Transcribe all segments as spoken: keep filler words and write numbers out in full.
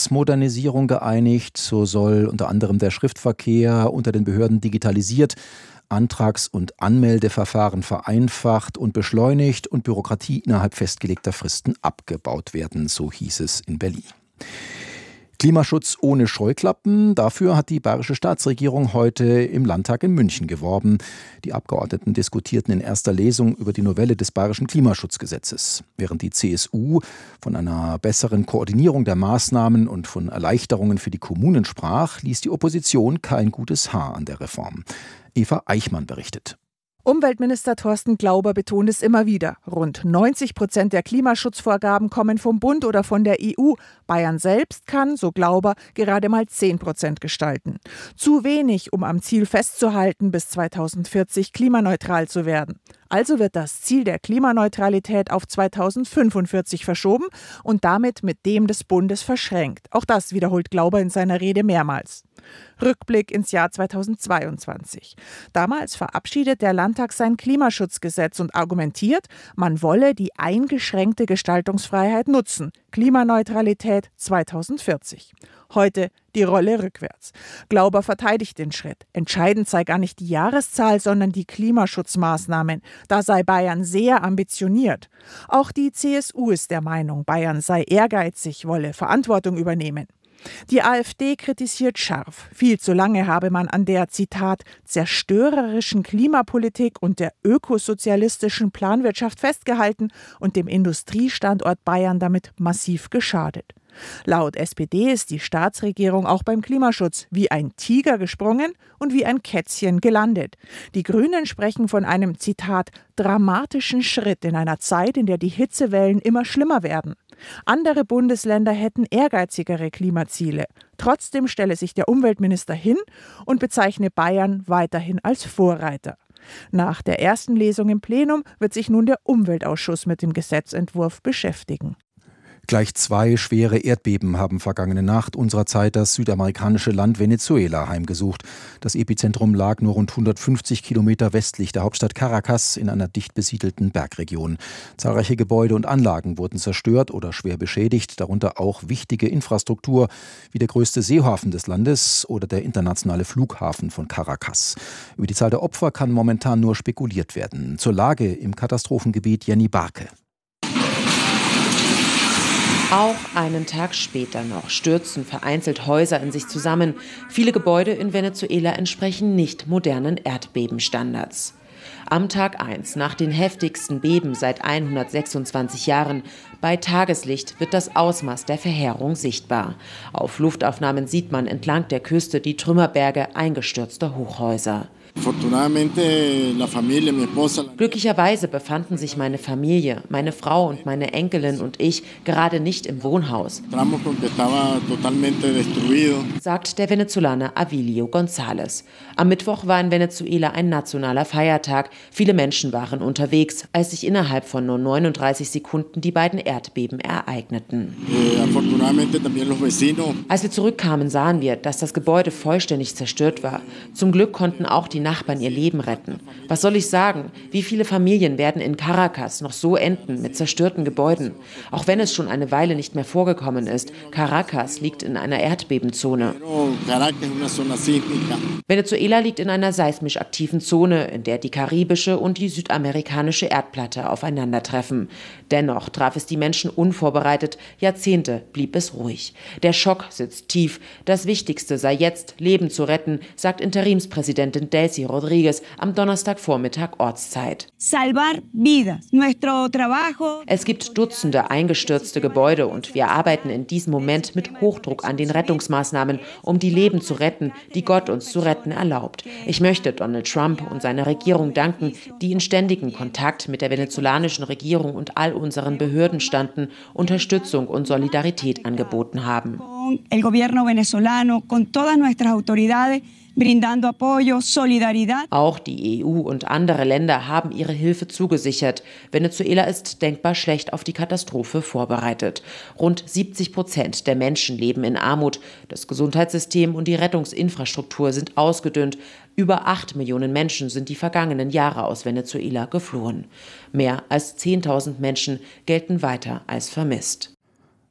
Verwaltungsmodernisierung geeinigt. So soll unter anderem der Schriftverkehr unter den Behörden digitalisiert, Antrags- und Anmeldeverfahren vereinfacht und beschleunigt und Bürokratie innerhalb festgelegter Fristen abgebaut werden, so hieß es in Berlin. Klimaschutz ohne Scheuklappen, dafür hat die bayerische Staatsregierung heute im Landtag in München geworben. Die Abgeordneten diskutierten in erster Lesung über die Novelle des bayerischen Klimaschutzgesetzes. Während die C S U von einer besseren Koordinierung der Maßnahmen und von Erleichterungen für die Kommunen sprach, ließ die Opposition kein gutes Haar an der Reform. Eva Eichmann berichtet. Umweltminister Thorsten Glauber betont es immer wieder. Rund neunzig Prozent der Klimaschutzvorgaben kommen vom Bund oder von der E U. Bayern selbst kann, so Glauber, gerade mal zehn Prozent gestalten. Zu wenig, um am Ziel festzuhalten, bis zweitausendvierzig klimaneutral zu werden. Also wird das Ziel der Klimaneutralität auf zweitausendfünfundvierzig verschoben und damit mit dem des Bundes verschränkt. Auch das wiederholt Glauber in seiner Rede mehrmals. Rückblick ins Jahr zweitausendzweiundzwanzig. Damals verabschiedet der Landtag sein Klimaschutzgesetz und argumentiert, man wolle die eingeschränkte Gestaltungsfreiheit nutzen. Klimaneutralität zweitausendvierzig. Heute die Rolle rückwärts. Glauber verteidigt den Schritt. Entscheidend sei gar nicht die Jahreszahl, sondern die Klimaschutzmaßnahmen. Da sei Bayern sehr ambitioniert. Auch die C S U ist der Meinung, Bayern sei ehrgeizig, wolle Verantwortung übernehmen. Die AfD kritisiert scharf. Viel zu lange habe man an der, Zitat, zerstörerischen Klimapolitik und der ökosozialistischen Planwirtschaft festgehalten und dem Industriestandort Bayern damit massiv geschadet. Laut S P D ist die Staatsregierung auch beim Klimaschutz wie ein Tiger gesprungen und wie ein Kätzchen gelandet. Die Grünen sprechen von einem, Zitat, dramatischen Schritt in einer Zeit, in der die Hitzewellen immer schlimmer werden. Andere Bundesländer hätten ehrgeizigere Klimaziele. Trotzdem stelle sich der Umweltminister hin und bezeichne Bayern weiterhin als Vorreiter. Nach der ersten Lesung im Plenum wird sich nun der Umweltausschuss mit dem Gesetzentwurf beschäftigen. Gleich zwei schwere Erdbeben haben vergangene Nacht unserer Zeit das südamerikanische Land Venezuela heimgesucht. Das Epizentrum lag nur rund hundertfünfzig Kilometer westlich der Hauptstadt Caracas in einer dicht besiedelten Bergregion. Zahlreiche Gebäude und Anlagen wurden zerstört oder schwer beschädigt, darunter auch wichtige Infrastruktur wie der größte Seehafen des Landes oder der internationale Flughafen von Caracas. Über die Zahl der Opfer kann momentan nur spekuliert werden. Zur Lage im Katastrophengebiet Jenny Barke. Auch einen Tag später noch stürzen vereinzelt Häuser in sich zusammen. Viele Gebäude in Venezuela entsprechen nicht modernen Erdbebenstandards. Am Tag eins, nach den heftigsten Beben seit hundertsechsundzwanzig Jahren, bei Tageslicht wird das Ausmaß der Verheerung sichtbar. Auf Luftaufnahmen sieht man entlang der Küste die Trümmerberge eingestürzter Hochhäuser. Glücklicherweise befanden sich meine Familie, meine Frau und meine Enkelin und ich gerade nicht im Wohnhaus, sagt der Venezolaner Avilio González. Am Mittwoch war in Venezuela ein nationaler Feiertag. Viele Menschen waren unterwegs, als sich innerhalb von nur neununddreißig Sekunden die beiden Erdbeben ereigneten. Als wir zurückkamen, sahen wir, dass das Gebäude vollständig zerstört war. Zum Glück konnten auch die Nachbarn ihr Leben retten. Was soll ich sagen? Wie viele Familien werden in Caracas noch so enden mit zerstörten Gebäuden? Auch wenn es schon eine Weile nicht mehr vorgekommen ist, Caracas liegt in einer Erdbebenzone. Venezuela liegt in einer seismisch aktiven Zone, in der die karibische und die südamerikanische Erdplatte aufeinandertreffen. Dennoch traf es die Menschen unvorbereitet. Jahrzehnte blieb es ruhig. Der Schock sitzt tief. Das Wichtigste sei jetzt, Leben zu retten, sagt Interimspräsidentin Delcy Rodriguez am Donnerstagvormittag Ortszeit. Salvar vidas. Nuestro trabajo. Es gibt Dutzende eingestürzte Gebäude und wir arbeiten in diesem Moment mit Hochdruck an den Rettungsmaßnahmen, um die Leben zu retten, die Gott uns zu retten erlaubt. Ich möchte Donald Trump und seiner Regierung danken, die in ständigem Kontakt mit der venezolanischen Regierung und all unseren Behörden standen, Unterstützung und Solidarität angeboten haben. El gobierno venezolano con todas nuestras autoridades brindando apoyo, solidaridad. Auch die E U und andere Länder haben ihre Hilfe zugesichert. Venezuela ist denkbar schlecht auf die Katastrophe vorbereitet. Rund siebzig Prozent der Menschen leben in Armut. Das Gesundheitssystem und die Rettungsinfrastruktur sind ausgedünnt. Über acht Millionen Menschen sind die vergangenen Jahre aus Venezuela geflohen. Mehr als zehntausend Menschen gelten weiter als vermisst.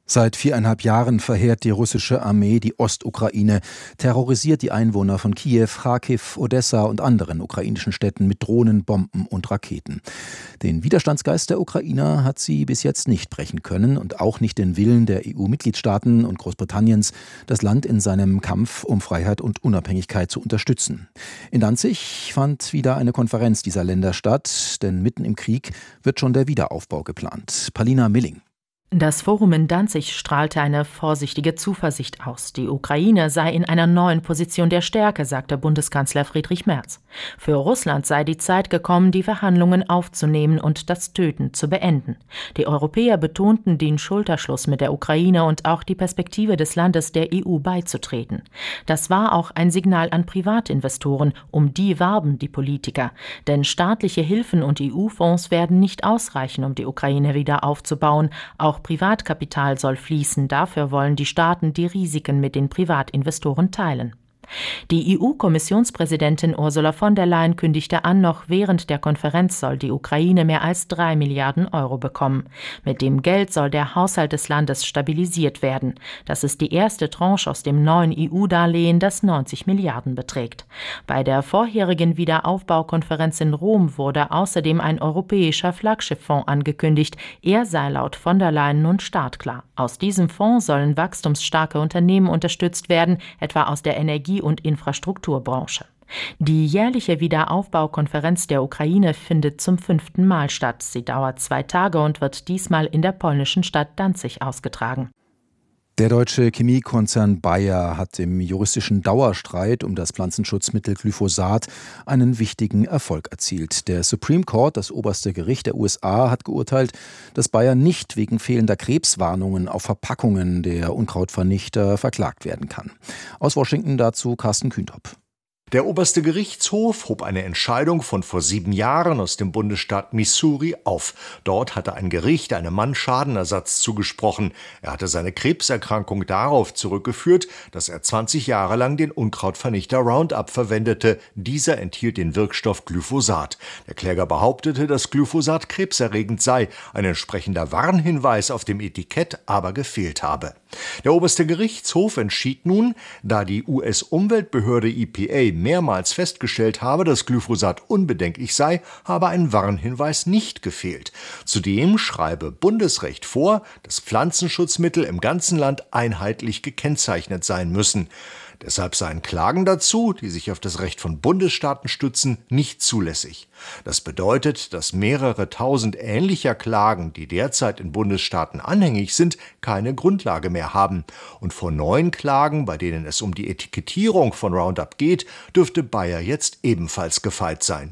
Seit viereinhalb Jahren verheert die russische Armee die Ostukraine, terrorisiert die Einwohner von Kiew, Kharkiv, Odessa und anderen ukrainischen Städten mit Drohnen, Bomben und Raketen. Den Widerstandsgeist der Ukrainer hat sie bis jetzt nicht brechen können und auch nicht den Willen der E U-Mitgliedstaaten und Großbritanniens, das Land in seinem Kampf um Freiheit und Unabhängigkeit zu unterstützen. In Danzig fand wieder eine Konferenz dieser Länder statt, denn mitten im Krieg wird schon der Wiederaufbau geplant. Palina Milling. Das Forum in Danzig strahlte eine vorsichtige Zuversicht aus. Die Ukraine sei in einer neuen Position der Stärke, sagte Bundeskanzler Friedrich Merz. Für Russland sei die Zeit gekommen, die Verhandlungen aufzunehmen und das Töten zu beenden. Die Europäer betonten den Schulterschluss mit der Ukraine und auch die Perspektive des Landes der E U beizutreten. Das war auch ein Signal an Privatinvestoren, um die warben die Politiker. Denn staatliche Hilfen und E U-Fonds werden nicht ausreichen, um die Ukraine wieder aufzubauen. Auch Privatkapital soll fließen, dafür wollen die Staaten die Risiken mit den Privatinvestoren teilen. Die E U-Kommissionspräsidentin Ursula von der Leyen kündigte an, noch während der Konferenz soll die Ukraine mehr als drei Milliarden Euro bekommen. Mit dem Geld soll der Haushalt des Landes stabilisiert werden. Das ist die erste Tranche aus dem neuen E U-Darlehen, das neunzig Milliarden beträgt. Bei der vorherigen Wiederaufbaukonferenz in Rom wurde außerdem ein europäischer Flaggschifffonds angekündigt. Er sei laut von der Leyen nun startklar. Aus diesem Fonds sollen wachstumsstarke Unternehmen unterstützt werden, etwa aus der Energie- und Infrastrukturbranche. Die jährliche Wiederaufbaukonferenz der Ukraine findet zum fünften Mal statt. Sie dauert zwei Tage und wird diesmal in der polnischen Stadt Danzig ausgetragen. Der deutsche Chemiekonzern Bayer hat im juristischen Dauerstreit um das Pflanzenschutzmittel Glyphosat einen wichtigen Erfolg erzielt. Der Supreme Court, das oberste Gericht der U S A, hat geurteilt, dass Bayer nicht wegen fehlender Krebswarnungen auf Verpackungen der Unkrautvernichter verklagt werden kann. Aus Washington dazu Carsten Kühntop. Der oberste Gerichtshof hob eine Entscheidung von vor sieben Jahren aus dem Bundesstaat Missouri auf. Dort hatte ein Gericht einem Mann Schadenersatz zugesprochen. Er hatte seine Krebserkrankung darauf zurückgeführt, dass er zwanzig Jahre lang den Unkrautvernichter Roundup verwendete. Dieser enthielt den Wirkstoff Glyphosat. Der Kläger behauptete, dass Glyphosat krebserregend sei. Ein entsprechender Warnhinweis auf dem Etikett aber gefehlt habe. Der oberste Gerichtshof entschied nun, da die U S-Umweltbehörde E P A mehrmals festgestellt habe, dass Glyphosat unbedenklich sei, habe ein Warnhinweis nicht gefehlt. Zudem schreibe Bundesrecht vor, dass Pflanzenschutzmittel im ganzen Land einheitlich gekennzeichnet sein müssen. Deshalb seien Klagen dazu, die sich auf das Recht von Bundesstaaten stützen, nicht zulässig. Das bedeutet, dass mehrere tausend ähnlicher Klagen, die derzeit in Bundesstaaten anhängig sind, keine Grundlage mehr haben. Und vor neuen Klagen, bei denen es um die Etikettierung von Roundup geht, dürfte Bayer jetzt ebenfalls gefeit sein.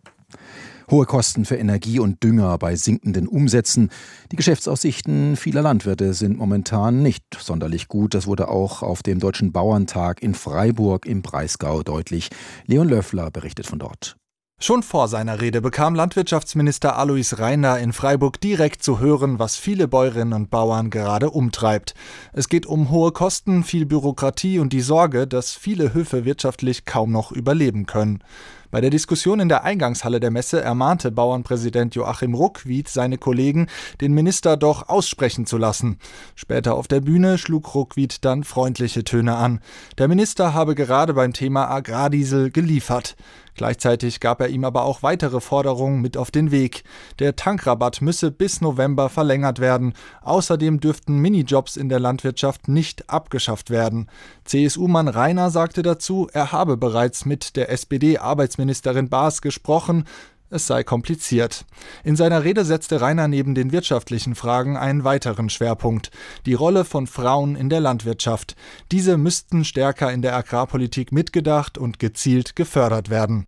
Hohe Kosten für Energie und Dünger bei sinkenden Umsätzen. Die Geschäftsaussichten vieler Landwirte sind momentan nicht sonderlich gut. Das wurde auch auf dem Deutschen Bauerntag in Freiburg im Breisgau deutlich. Leon Löffler berichtet von dort. Schon vor seiner Rede bekam Landwirtschaftsminister Alois Rainer in Freiburg direkt zu hören, was viele Bäuerinnen und Bauern gerade umtreibt. Es geht um hohe Kosten, viel Bürokratie und die Sorge, dass viele Höfe wirtschaftlich kaum noch überleben können. Bei der Diskussion in der Eingangshalle der Messe ermahnte Bauernpräsident Joachim Ruckwied seine Kollegen, den Minister doch aussprechen zu lassen. Später auf der Bühne schlug Ruckwied dann freundliche Töne an. Der Minister habe gerade beim Thema Agrardiesel geliefert. Gleichzeitig gab er ihm aber auch weitere Forderungen mit auf den Weg. Der Tankrabatt müsse bis November verlängert werden. Außerdem dürften Minijobs in der Landwirtschaft nicht abgeschafft werden. C S U-Mann Rainer sagte dazu, er habe bereits mit der S P D-Arbeitsministerin Baas gesprochen. Es sei kompliziert. In seiner Rede setzte Rainer neben den wirtschaftlichen Fragen einen weiteren Schwerpunkt: die Rolle von Frauen in der Landwirtschaft. Diese müssten stärker in der Agrarpolitik mitgedacht und gezielt gefördert werden.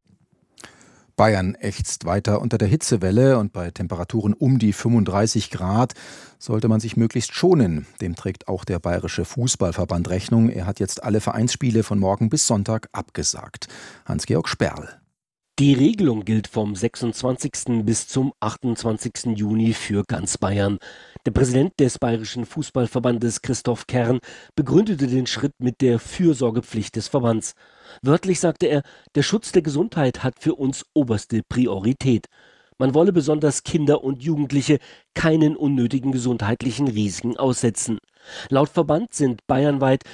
Bayern ächzt weiter unter der Hitzewelle und bei Temperaturen um die fünfunddreißig Grad sollte man sich möglichst schonen. Dem trägt auch der Bayerische Fußballverband Rechnung. Er hat jetzt alle Vereinsspiele von morgen bis Sonntag abgesagt. Hans-Georg Sperl. Die Regelung gilt vom sechsundzwanzigsten bis zum achtundzwanzigsten Juni für ganz Bayern. Der Präsident des Bayerischen Fußballverbandes Christoph Kern begründete den Schritt mit der Fürsorgepflicht des Verbands. Wörtlich sagte er, der Schutz der Gesundheit hat für uns oberste Priorität. Man wolle besonders Kinder und Jugendliche keinen unnötigen gesundheitlichen Risiken aussetzen. Laut Verband sind bayernweit